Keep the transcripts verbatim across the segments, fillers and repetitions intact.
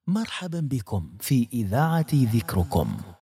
مرحبا بكم في إذاعة ذكركم.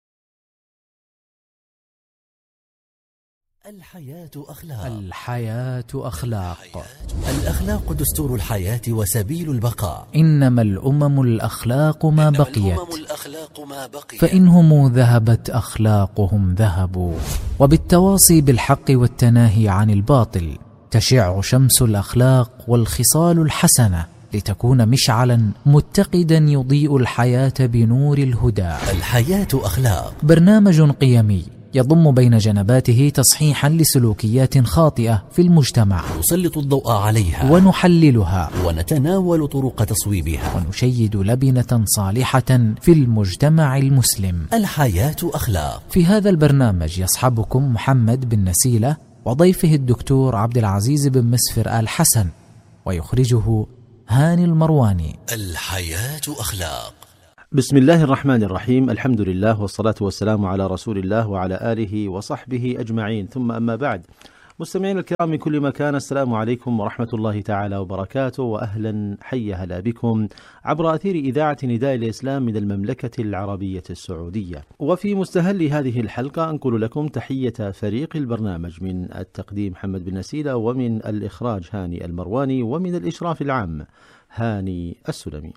الحياة أخلاق. الحياة أخلاق. الأخلاق دستور الحياة وسبيل البقاء. إنما الأمم الأخلاق ما بقيت، الأخلاق ما بقيت فإنهم ذهبت أخلاقهم ذهبوا. وبالتواصي بالحق والتناهي عن الباطل تشع شمس الأخلاق والخصال الحسنة، لتكون مشعلا متقدا يضيء الحياة بنور الهدى. الحياة أخلاق، برنامج قيمي يضم بين جنباته تصحيحا لسلوكيات خاطئة في المجتمع، نسلط الضوء عليها ونحللها ونتناول طرق تصويبها، ونشيد لبنة صالحة في المجتمع المسلم. الحياة أخلاق. في هذا البرنامج يصحبكم محمد بن نسيلة وضيفه الدكتور عبد العزيز بن مسفر آل حسن، ويخرجه هاني المرواني. الحياة أخلاق. بسم الله الرحمن الرحيم، الحمد لله والصلاة والسلام على رسول الله وعلى آله وصحبه أجمعين، ثم أما بعد. مستمعين الكرام من كل مكان، السلام عليكم ورحمة الله تعالى وبركاته، وأهلا حي هلا بكم عبر أثير إذاعة نداء الإسلام من المملكة العربية السعودية. وفي مستهل هذه الحلقة أنقل لكم تحية فريق البرنامج، من التقديم محمد بن نسيلة، ومن الإخراج هاني المرواني، ومن الإشراف العام هاني السلمي.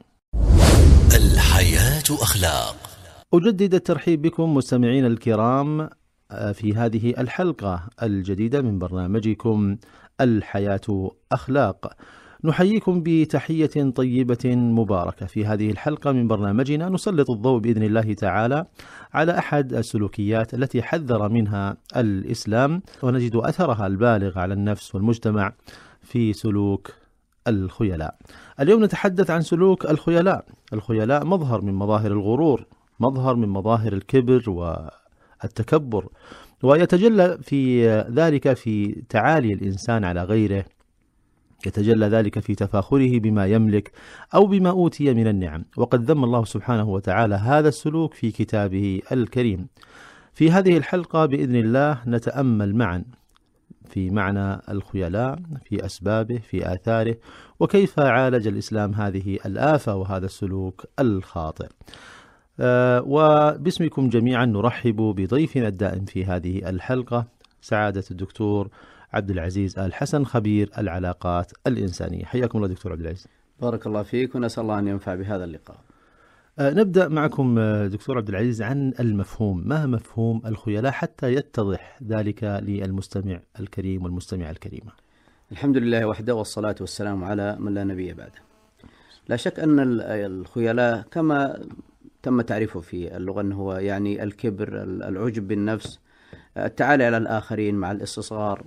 الحياة أخلاق. أجدد الترحيب بكم مستمعين الكرام في هذه الحلقة الجديدة من برنامجكم الحياة أخلاق. نحييكم بتحية طيبة مباركة. في هذه الحلقة من برنامجنا نسلط الضوء بإذن الله تعالى على أحد السلوكيات التي حذر منها الإسلام، ونجد أثرها البالغ على النفس والمجتمع في سلوك الخيلاء. اليوم نتحدث عن سلوك الخيلاء. الخيلاء مظهر من مظاهر الغرور، مظهر من مظاهر الكبر والتكبر، ويتجلى في ذلك في تعالي الإنسان على غيره، يتجلى ذلك في تفاخره بما يملك أو بما أوتي من النعم. وقد ذم الله سبحانه وتعالى هذا السلوك في كتابه الكريم. في هذه الحلقة بإذن الله نتأمل معا في معنى الخيلاء، في أسبابه، في آثاره، وكيف عالج الإسلام هذه الآفة وهذا السلوك الخاطئ. أه وباسمكم جميعا نرحب بضيفنا الدائم في هذه الحلقة، سعادة الدكتور عبد العزيز آل حسن، خبير العلاقات الإنسانية. حياكم الله دكتور عبد العزيز. بارك الله فيك، ونسأل الله أن ينفع بهذا اللقاء. أه نبدأ معكم دكتور عبد العزيز عن المفهوم. ما مفهوم الخيلاء حتى يتضح ذلك للمستمع الكريم والمستمع الكريمة؟ الحمد لله وحده، والصلاة والسلام على من لا نبي بعده. لا شك أن الخيلاء كما تم تعريفه في اللغة أنه هو يعني الكبر، العجب بالنفس، التعالي على الآخرين مع الاستصغار.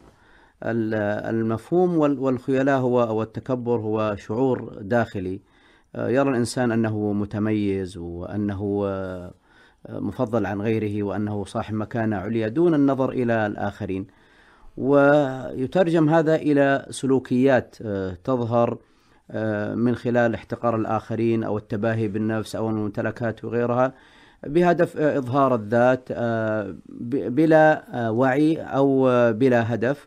المفهوم والخيلاء هو والتكبر هو شعور داخلي يرى الإنسان أنه متميز، وأنه مفضل عن غيره، وأنه صاحب مكانة عليا دون النظر إلى الآخرين. ويترجم هذا إلى سلوكيات تظهر من خلال احتقار الآخرين أو التباهي بالنفس أو الممتلكات وغيرها، بهدف إظهار الذات بلا وعي أو بلا هدف.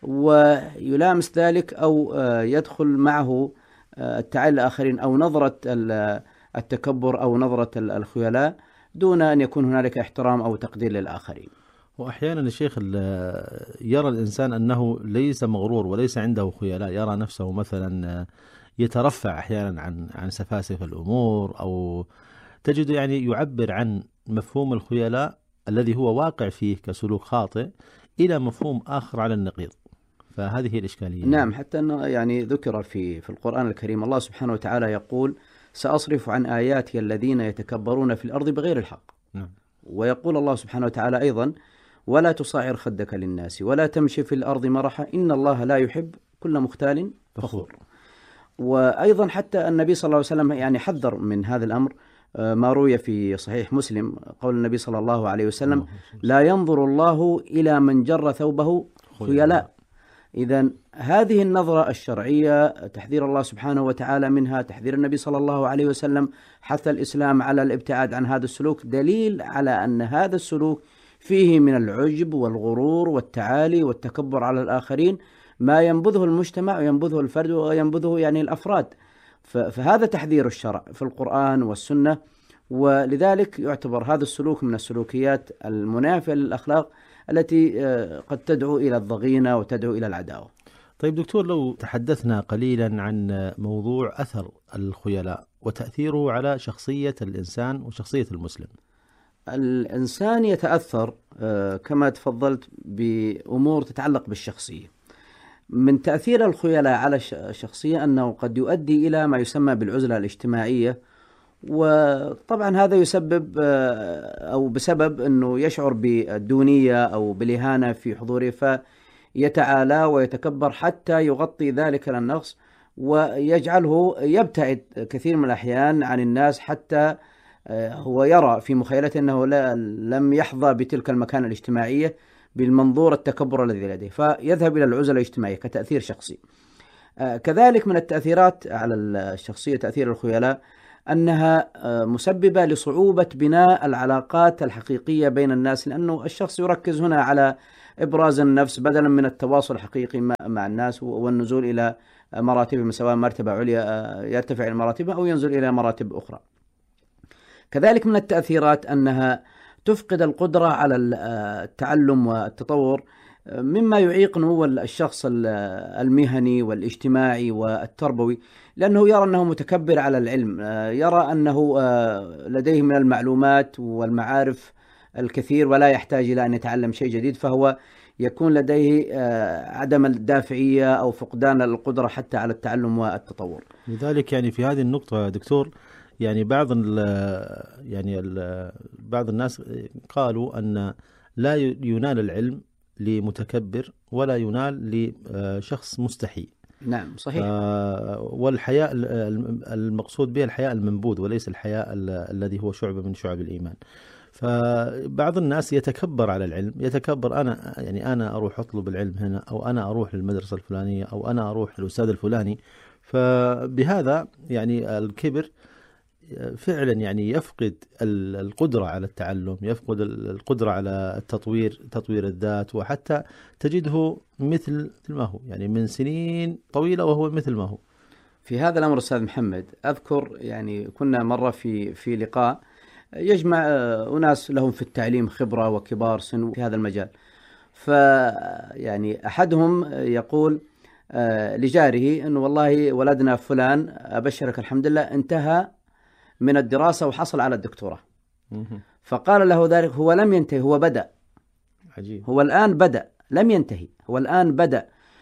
ويلامس ذلك أو يدخل معه التعالي الآخرين أو نظرة التكبر أو نظرة الخيلاء دون أن يكون هنالك احترام أو تقدير للآخرين. وأحيانا الشيخ يرى الإنسان أنه ليس مغرور وليس عنده خيلاء، يرى نفسه مثلا يترفع أحيانا عن عن سفاسف الأمور، أو تجد يعني يعبر عن مفهوم الخيلاء الذي هو واقع فيه كسلوك خاطئ إلى مفهوم آخر على النقيض. فهذه الإشكالية. نعم، حتى أنه يعني ذكر في في القرآن الكريم الله سبحانه وتعالى يقول: سأصرف عن آياتي الذين يتكبرون في الأرض بغير الحق. نعم. ويقول الله سبحانه وتعالى أيضا: ولا تصعر خدك للناس ولا تمشي في الأرض مرحا إن الله لا يحب كل مختال فخور. وأيضا حتى النبي صلى الله عليه وسلم يعني حذر من هذا الأمر، ما روي في صحيح مسلم قول النبي صلى الله عليه وسلم: لا ينظر الله إلى من جر ثوبه خيلاء. إذن هذه النظرة الشرعية تحذير الله سبحانه وتعالى منها، تحذير النبي صلى الله عليه وسلم، حث الإسلام على الابتعاد عن هذا السلوك، دليل على أن هذا السلوك فيه من العجب والغرور والتعالي والتكبر على الآخرين ما ينبذه المجتمع وينبذه الفرد وينبذه يعني الأفراد. فهذا تحذير الشرع في القرآن والسنة، ولذلك يعتبر هذا السلوك من السلوكيات المنافية للأخلاق التي قد تدعو إلى الضغينة وتدعو إلى العداوة. طيب دكتور، لو تحدثنا قليلا عن موضوع أثر الخيلاء وتأثيره على شخصية الإنسان وشخصية المسلم. الإنسان يتأثر كما تفضلت بأمور تتعلق بالشخصية. من تأثير الخيلاء على الشخصية أنه قد يؤدي إلى ما يسمى بالعزلة الاجتماعية، وطبعا هذا يسبب أو بسبب أنه يشعر بالدونية أو بالإهانة في حضوره، فيتعالى ويتكبر حتى يغطي ذلك النقص ويجعله يبتعد كثير من الأحيان عن الناس، حتى هو يرى في مخيلته أنه لم يحظى بتلك المكانة الاجتماعية بالمنظور التكبر الذي لديه، فيذهب إلى العزلة الاجتماعية كتأثير شخصي. كذلك من التأثيرات على الشخصية تأثير الخيلاء أنها مسببة لصعوبة بناء العلاقات الحقيقية بين الناس، لأنه الشخص يركز هنا على إبراز النفس بدلا من التواصل الحقيقي مع الناس والنزول إلى مراتبهم، سواء مرتبة عليا يرتفع إلى مراتبها أو ينزل إلى مراتب أخرى. كذلك من التأثيرات أنها تفقد القدرة على التعلم والتطور، مما يعيق نمو الشخص المهني والاجتماعي والتربوي، لأنه يرى أنه متكبر على العلم، يرى أنه لديه من المعلومات والمعارف الكثير ولا يحتاج إلى أن يتعلم شيء جديد، فهو يكون لديه عدم الدافعية أو فقدان القدرة حتى على التعلم والتطور. لذلك يعني في هذه النقطة دكتور، يعني بعض ال يعني ال بعض الناس قالوا أن لا ينال العلم لمتكبر ولا ينال لشخص مستحي. نعم صحيح. والحياء المقصود به الحياء المنبوذ وليس الحياء الذي هو شعبة من شعب الإيمان. فبعض الناس يتكبر على العلم، يتكبر أنا يعني أنا أروح أطلب العلم هنا، أو أنا أروح للمدرسة الفلانية، أو أنا أروح للأستاذ الفلاني. فبهذا يعني الكبر فعلا يعني يفقد القدرة على التعلم، يفقد القدرة على التطوير تطوير الذات، وحتى تجده مثل ما هو يعني من سنين طويلة وهو مثل ما هو. في هذا الأمر أستاذ محمد أذكر يعني كنا مرة في في لقاء يجمع أناس لهم في التعليم خبرة وكبار سن في هذا المجال، فيعني أحدهم يقول لجاره إنه والله ولدنا فلان أبشرك الحمد لله انتهى من الدراسة وحصل على الدكتوراه. فقال له ذلك هو لم ينتهي، هو بدأ. عجيب. هو الآن بدأ، لم ينتهي، هو الآن بدأ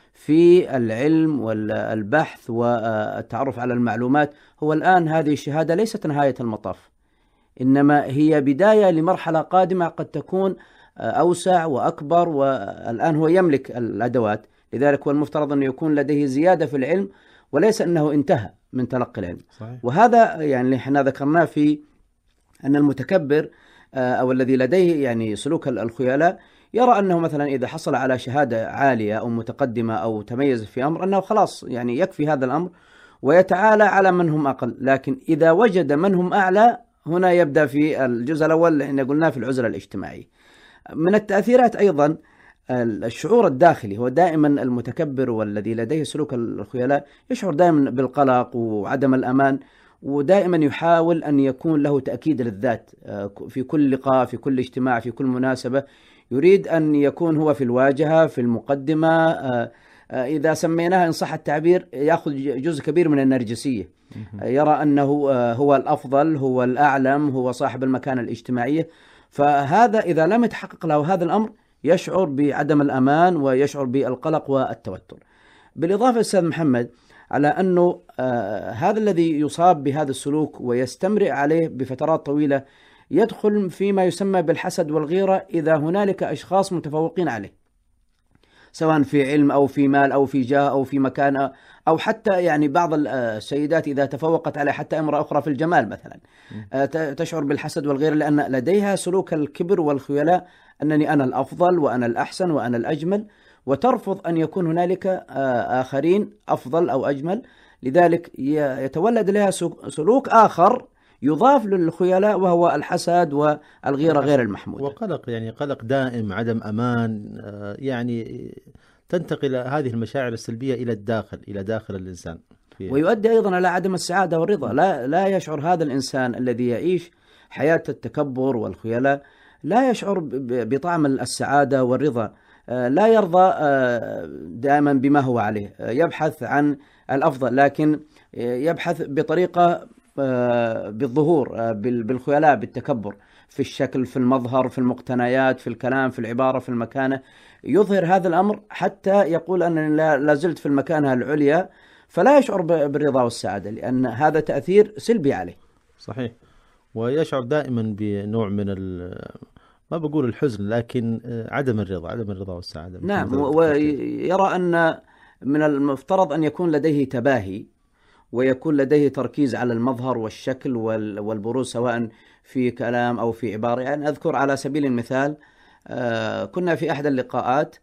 في العلم والبحث والتعرف على المعلومات. هو الآن هذه الشهادة ليست نهاية المطاف، إنما هي بداية لمرحلة قادمة قد تكون أوسع وأكبر، والآن هو يملك الأدوات، لذلك هو المفترض أن يكون لديه زيادة في العلم وليس أنه انتهى من تلقي العلم. صحيح. وهذا يعني احنا ذكرناه في أن المتكبر أو الذي لديه يعني سلوك الخيلاء يرى أنه مثلا إذا حصل على شهادة عالية أو متقدمة أو تميز في أمر أنه خلاص يعني يكفي هذا الأمر ويتعالى على من هم أقل، لكن إذا وجد من هم أعلى هنا يبدأ في الجزء الأول اللي قلناه في العزلة الاجتماعية. من التأثيرات أيضا الشعور الداخلي، هو دائما المتكبر والذي لديه سلوك الخيلاء يشعر دائما بالقلق وعدم الأمان، ودائما يحاول أن يكون له تأكيد للذات في كل لقاء، في كل اجتماع، في كل مناسبة، يريد أن يكون هو في الواجهة، في المقدمة، إذا سميناها إن صح التعبير يأخذ جزء كبير من النرجسية، يرى أنه هو الأفضل، هو الأعلم، هو صاحب المكانة الاجتماعية. فهذا إذا لم يتحقق له هذا الأمر يشعر بعدم الأمان ويشعر بالقلق والتوتر. بالإضافة أستاذ محمد على أنه آه هذا الذي يصاب بهذا السلوك ويستمر عليه بفترات طويلة يدخل فيما يسمى بالحسد والغيرة إذا هنالك أشخاص متفوقين عليه، سواء في علم أو في مال أو في جاه أو في مكان، أو حتى يعني بعض السيدات إذا تفوقت عليه حتى امرأة أخرى في الجمال مثلا تشعر بالحسد والغيرة، لأن لديها سلوك الكبر والخيلاء أنني أنا الأفضل وأنا الأحسن وأنا الأجمل، وترفض أن يكون هنالك آخرين أفضل أو أجمل، لذلك يتولد لها سلوك آخر يضاف للخيلاء وهو الحسد والغيرة غير المحمود، وقلق يعني قلق دائم، عدم أمان، يعني تنتقل هذه المشاعر السلبية إلى الداخل إلى داخل الإنسان. فيها. ويؤدي أيضا إلى عدم السعادة والرضا. لا لا يشعر هذا الإنسان الذي يعيش حياة التكبر والخيلاء، لا يشعر بطعم السعادة والرضا، لا يرضى دائما بما هو عليه، يبحث عن الأفضل، لكن يبحث بطريقة بالظهور، بالخيلاء، بالتكبر في الشكل، في المظهر، في المقتنيات، في الكلام، في العبارة، في المكانة. يظهر هذا الأمر حتى يقول أن لا زلت في المكانة العليا، فلا يشعر بالرضا والسعادة، لأن هذا تأثير سلبي عليه. صحيح. ويشعر دائما بنوع من ما بقول الحزن، لكن عدم الرضا، عدم الرضا والسعادة. نعم. ويرى أن من المفترض أن يكون لديه تباهي، ويكون لديه تركيز على المظهر والشكل والبروز، سواء في كلام أو في عبارة. يعني أذكر على سبيل المثال، كنا في أحد اللقاءات،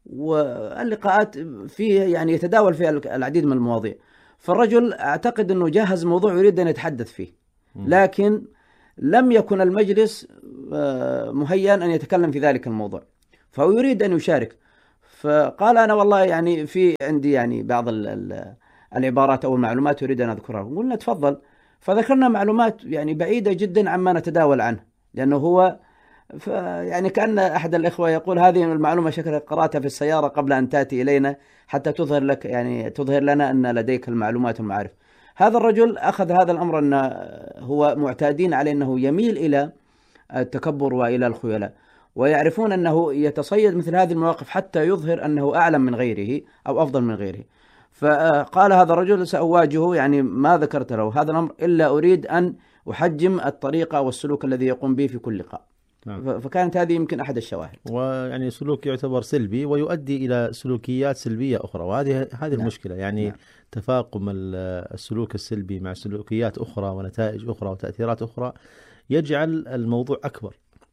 واللقاءات فيه يعني يتداول فيها العديد من المواضيع، فالرجل أعتقد أنه جاهز موضوع يريد أن يتحدث فيه، لكن لم يكن المجلس مهيئا أن يتكلم في ذلك الموضوع، فهو يريد أن يشارك. فقال أنا والله يعني في عندي يعني بعض العبارات أو المعلومات يريد أن أذكرها. قلنا تفضل. فذكرنا معلومات يعني بعيدة جدا عما نتداول عنه، لأنه هو يعني كأن أحد الإخوة يقول هذه المعلومة شكلها قرأتها في السيارة قبل أن تأتي إلينا حتى تظهر لك يعني تظهر لنا أن لديك المعلومات والمعارف. هذا الرجل أخذ هذا الأمر أنه هو معتادين عليه أنه يميل إلى التكبر وإلى الخيلاء، ويعرفون أنه يتصيد مثل هذه المواقف حتى يظهر أنه أعلم من غيره أو أفضل من غيره. فقال هذا الرجل سأواجهه، يعني ما ذكرت له هذا الأمر إلا أريد أن أحجم الطريقة والسلوك الذي يقوم به في كل لقاء. نعم. فكانت هذه يمكن أحد الشواهد. ويعني سلوك يعتبر سلبي ويؤدي إلى سلوكيات سلبية أخرى، وهذه هذه نعم. المشكلة يعني نعم. تفاقم السلوك السلبي مع سلوكيات أخرى ونتائج أخرى وتأثيرات أخرى يجعل الموضوع أكبر.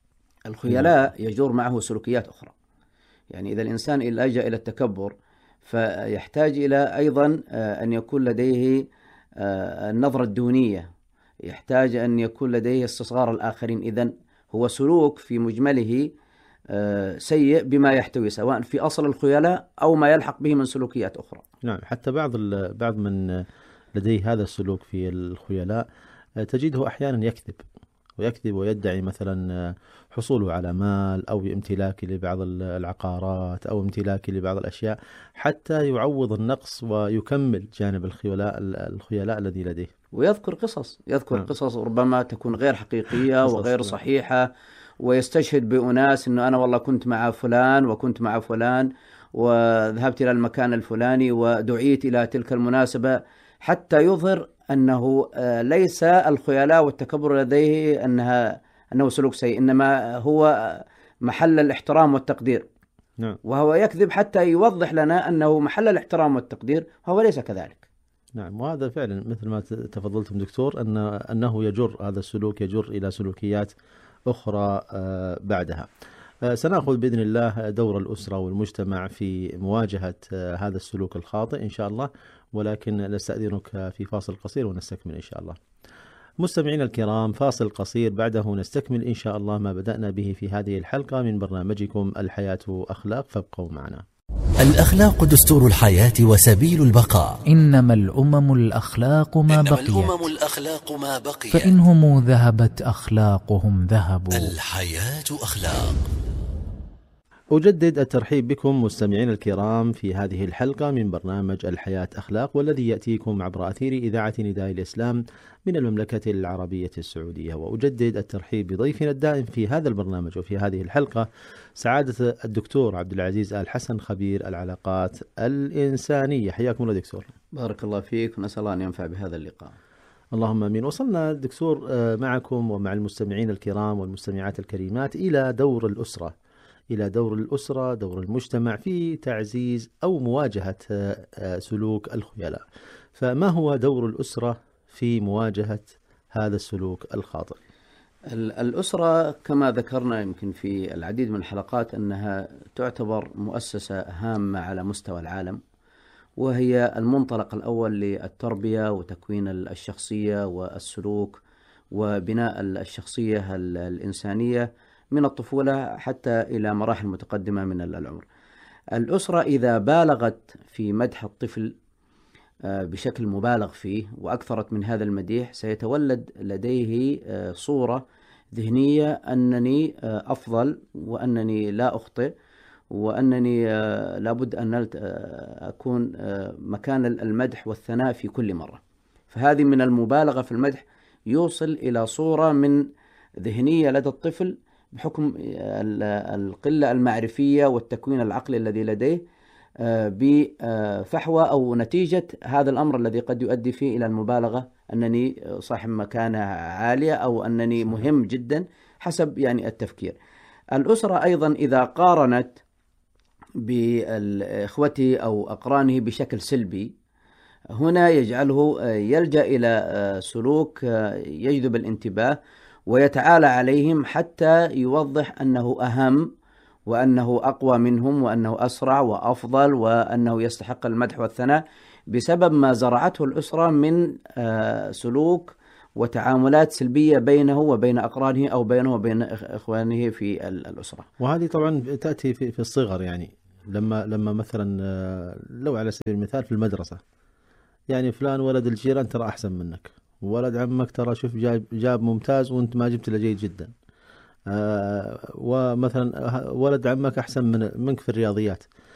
الخيلاء يجور معه سلوكيات أخرى. يعني إذا الإنسان لجأ إلى التكبر فيحتاج إلى أيضا أن يكون لديه النظرة الدونية، يحتاج أن يكون لديه استصغار الآخرين. إذن هو سلوك في مجمله سيء بما يحتوي، سواء في أصل الخيلاء أو ما يلحق به من سلوكيات أخرى. نعم. حتى بعض بعض من لديه هذا السلوك في الخيلاء تجده أحيانا يكذب ويكذب ويدعي مثلا حصوله على مال أو امتلاكه لبعض العقارات أو امتلاكه لبعض الأشياء حتى يعوض النقص ويكمل جانب الخيلاء الخيلاء الذي لديه. ويذكر قصص يذكر نعم. قصص ربما تكون غير حقيقية وغير صحيحة، ويستشهد بأناس إنه أنا والله كنت مع فلان وكنت مع فلان وذهبت إلى المكان الفلاني ودعيت إلى تلك المناسبة، حتى يظهر أنه ليس الخيلاء والتكبر لديه أنها أنه سلوك سيء، إنما هو محل الاحترام والتقدير. نعم. وهو يكذب حتى يوضح لنا أنه محل الاحترام والتقدير، وهو ليس كذلك. نعم. وهذا فعلا مثل ما تفضلتم دكتور أن أنه يجر هذا السلوك يجر إلى سلوكيات أخرى بعدها. سنأخذ بإذن الله دور الأسرة والمجتمع في مواجهة هذا السلوك الخاطئ إن شاء الله، ولكن نستأذنك في فاصل قصير ونستكمل إن شاء الله. مستمعينا الكرام، فاصل قصير بعده نستكمل إن شاء الله ما بدأنا به في هذه الحلقة من برنامجكم الحياة أخلاق، فابقوا معنا. الأخلاق دستور الحياة وسبيل البقاء. إنما الأمم الأخلاق ما إنما بقيت الأمم الأخلاق ما بقيت فإنهم ذهبت أخلاقهم ذهبوا. الحياة أخلاق. أجدد الترحيب بكم مستمعين الكرام في هذه الحلقة من برنامج الحياة أخلاق، والذي يأتيكم عبر أثير إذاعة نداء الإسلام من المملكة العربية السعودية. وأجدد الترحيب بضيفنا الدائم في هذا البرنامج وفي هذه الحلقة سعادة الدكتور عبد العزيز آل حسن، خبير العلاقات الإنسانية. حياكم الله دكتور. بارك الله فيك، ونسأل الله أن ينفع بهذا اللقاء. اللهم امين. وصلنا دكتور معكم ومع المستمعين الكرام والمستمعات الكريمات إلى دور الأسرة إلى دور الأسرة دور المجتمع في تعزيز أو مواجهة سلوك الخيلاء. فما هو دور الأسرة في مواجهة هذا السلوك الخاطئ؟ الأسرة كما ذكرنا يمكن في العديد من الحلقات أنها تعتبر مؤسسة هامة على مستوى العالم، وهي المنطلق الأول للتربية وتكوين الشخصية والسلوك وبناء الشخصية الإنسانية من الطفولة حتى إلى مراحل متقدمة من العمر. الأسرة إذا بالغت في مدح الطفل بشكل مبالغ فيه وأكثرت من هذا المديح، سيتولد لديه صورة ذهنية أنني أفضل وأنني لا أخطئ وأنني لابد أن أكون مكان المدح والثناء في كل مرة. فهذه من المبالغة في المدح يوصل إلى صورة من ذهنية لدى الطفل بحكم القلة المعرفية والتكوين العقلي الذي لديه بفحوى أو نتيجة هذا الأمر الذي قد يؤدي فيه إلى المبالغة أنني صاحب مكانة عالية أو أنني مهم جدا حسب يعني التفكير. الأسرة أيضا إذا قارنت بإخوته أو أقرانه بشكل سلبي، هنا يجعله يلجأ إلى سلوك يجذب الانتباه ويتعالى عليهم حتى يوضح أنه أهم وأنه أقوى منهم وأنه أسرع وأفضل وأنه يستحق المدح والثناء بسبب ما زرعته الأسرة من سلوك وتعاملات سلبية بينه وبين أقرانه أو بينه وبين إخوانه في الأسرة. وهذه طبعا تأتي في الصغر، يعني لما لما مثلا لو على سبيل المثال في المدرسة، يعني فلان ولد الجيران ترى أحسن منك، ولد عمك ترى شوف جاب جاب ممتاز وأنت ما جبت إلا جيد جدا، آه ومثلا ولد عمك أحسن من منك في الرياضيات.